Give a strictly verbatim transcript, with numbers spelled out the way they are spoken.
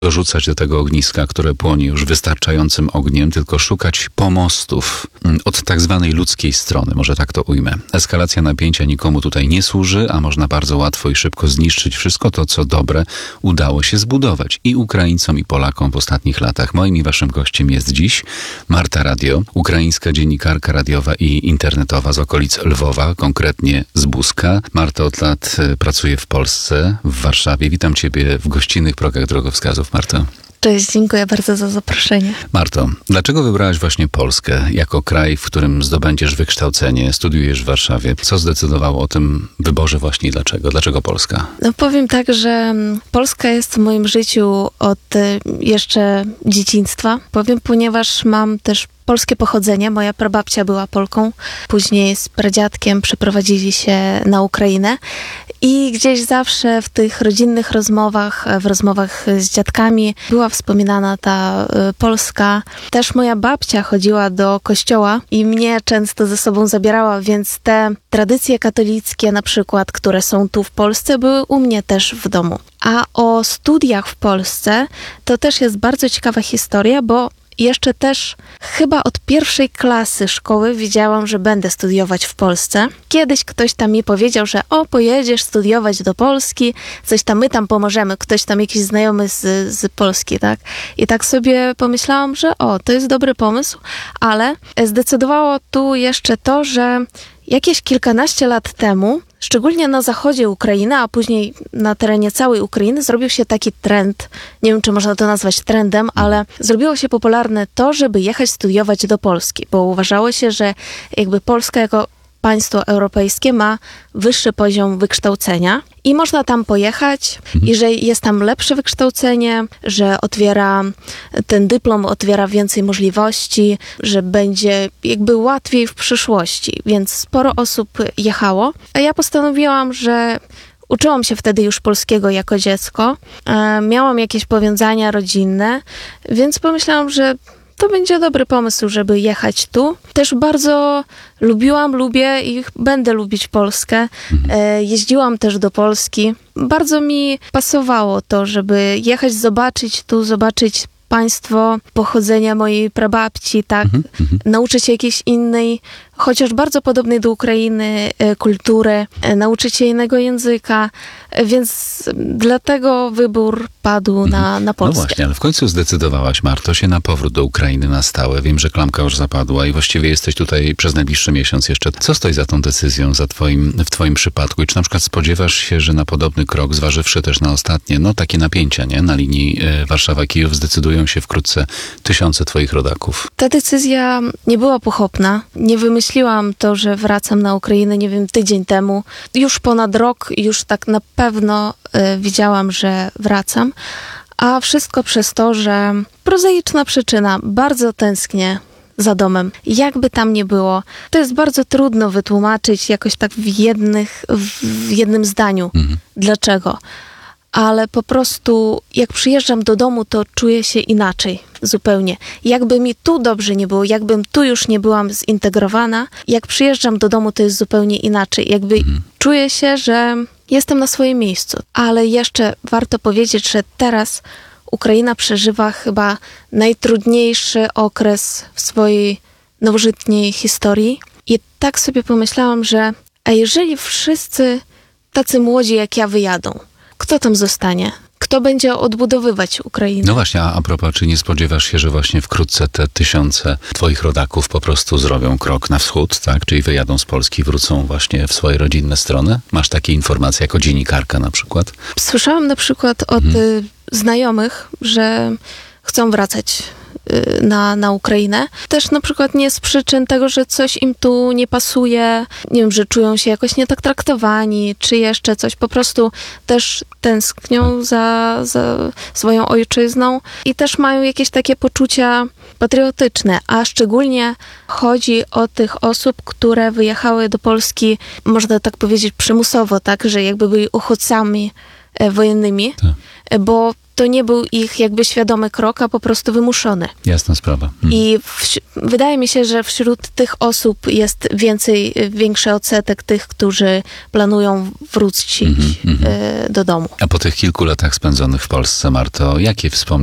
dorzucać do tego ogniska, które płonie już wystarczającym ogniem, tylko szukać pomostów od tak zwanej ludzkiej strony, może tak to ujmę. Eskalacja napięcia nikomu tutaj nie służy, a można bardzo łatwo i szybko zniszczyć wszystko to, co dobre udało się zbudować i Ukraińcom, i Polakom w ostatnich latach. Moim i waszym gościem jest dziś Marta Radio, ukraińska dziennikarka radiowa i internetowa z okolic Lwowa, konkretnie z Buska. Marta od lat pracuje w Polsce, w Warszawie. Witam ciebie w gościnnych progach drogowskazów, Marta. Cześć, dziękuję bardzo za zaproszenie. Marto, dlaczego wybrałaś właśnie Polskę jako kraj, w którym zdobędziesz wykształcenie, studiujesz w Warszawie? Co zdecydowało o tym wyborze właśnie i dlaczego? Dlaczego Polska? No powiem tak, że Polska jest w moim życiu od jeszcze dzieciństwa. Powiem, ponieważ mam też polskie pochodzenie. Moja prababcia była Polką. Później z pradziadkiem przeprowadzili się na Ukrainę. I gdzieś zawsze w tych rodzinnych rozmowach, w rozmowach z dziadkami była wspominana ta y, Polska. Też moja babcia chodziła do kościoła i mnie często ze sobą zabierała, więc te tradycje katolickie na przykład, które są tu w Polsce, były u mnie też w domu. A o studiach w Polsce to też jest bardzo ciekawa historia, bo jeszcze też chyba od pierwszej klasy szkoły wiedziałam, że będę studiować w Polsce. Kiedyś ktoś tam mi powiedział, że o, pojedziesz studiować do Polski, coś tam, my tam pomożemy, ktoś tam jakiś znajomy z, z Polski, tak? I tak sobie pomyślałam, że o, to jest dobry pomysł, ale zdecydowało tu jeszcze to, że jakieś kilkanaście lat temu, szczególnie na zachodzie Ukrainy, a później na terenie całej Ukrainy, zrobił się taki trend, nie wiem, czy można to nazwać trendem, ale zrobiło się popularne to, żeby jechać studiować do Polski, bo uważało się, że jakby Polska jako państwo europejskie ma wyższy poziom wykształcenia i można tam pojechać i że jest tam lepsze wykształcenie, że otwiera, ten dyplom otwiera więcej możliwości, że będzie jakby łatwiej w przyszłości, więc sporo osób jechało. A ja postanowiłam, że uczyłam się wtedy już polskiego jako dziecko, e, miałam jakieś powiązania rodzinne, więc pomyślałam, że to będzie dobry pomysł, żeby jechać tu. Też bardzo lubiłam, lubię i będę lubić Polskę. E, jeździłam też do Polski. Bardzo mi pasowało to, żeby jechać, zobaczyć tu, zobaczyć państwo pochodzenia mojej prababci, tak? Mhm. Nauczyć się jakiejś innej, chociaż bardzo podobnej do Ukrainy e, kultury, e, nauczyć się innego języka, e, więc dlatego wybór padł na, na Polskę. No właśnie, ale w końcu zdecydowałaś, Marto, się na powrót do Ukrainy na stałe. Wiem, że klamka już zapadła i właściwie jesteś tutaj przez najbliższy miesiąc jeszcze. Co stoi za tą decyzją, za twoim, w twoim przypadku? I czy na przykład spodziewasz się, że na podobny krok, zważywszy też na ostatnie, no takie napięcia, nie? Na linii e, Warszawa-Kijów zdecydują się wkrótce tysiące twoich rodaków? Ta decyzja nie była pochopna. Nie wymyśliłam to, że wracam na Ukrainę, nie wiem, tydzień temu. Już ponad rok, już tak na pewno y, wiedziałam, że wracam. A wszystko przez to, że prozaiczna przyczyna, bardzo tęsknię za domem. Jakby tam nie było, to jest bardzo trudno wytłumaczyć jakoś tak w, jednych, w jednym zdaniu. Mhm. Dlaczego? Ale po prostu jak przyjeżdżam do domu, to czuję się inaczej, zupełnie. Jakby mi tu dobrze nie było, jakbym tu już nie byłam zintegrowana, jak przyjeżdżam do domu, to jest zupełnie inaczej. Jakby mhm. czuję się, że jestem na swoim miejscu. Ale jeszcze warto powiedzieć, że teraz Ukraina przeżywa chyba najtrudniejszy okres w swojej nowożytnej historii. I tak sobie pomyślałam, że a jeżeli wszyscy tacy młodzi jak ja wyjadą, kto tam zostanie? Kto będzie odbudowywać Ukrainę? No właśnie, a, a propos, czy nie spodziewasz się, że właśnie wkrótce te tysiące twoich rodaków po prostu zrobią krok na wschód, tak? Czyli wyjadą z Polski, wrócą właśnie w swoje rodzinne strony? Masz takie informacje jako dziennikarka na przykład? Słyszałam na przykład od mhm. y, znajomych, że chcą wracać na, na Ukrainę. Też na przykład nie z przyczyn tego, że coś im tu nie pasuje, nie wiem, że czują się jakoś nie tak traktowani, czy jeszcze coś. Po prostu też tęsknią za, za swoją ojczyzną i też mają jakieś takie poczucia patriotyczne, a szczególnie chodzi o tych osób, które wyjechały do Polski, można tak powiedzieć, przymusowo, tak, że jakby byli uchodźcami e, wojennymi, Tak. e, bo to nie był ich jakby świadomy krok, a po prostu wymuszony. Jasna sprawa. Mhm. I w, wydaje mi się, że wśród tych osób jest więcej, większy odsetek tych, którzy planują wrócić Mhm, mhm. e, do domu. A po tych kilku latach spędzonych w Polsce, Marto, jakie wspomnienia